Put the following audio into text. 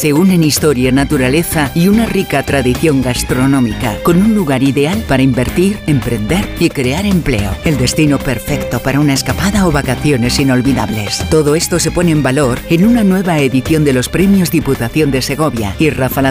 se unen historia, naturaleza y una rica tradición gastronómica, con un lugar ideal para invertir, emprender y crear empleo. El destino perfecto para una escapada o vacaciones inolvidables. Todo esto se pone en valor en una nueva edición de los Premios Diputación de Segovia, y Rafa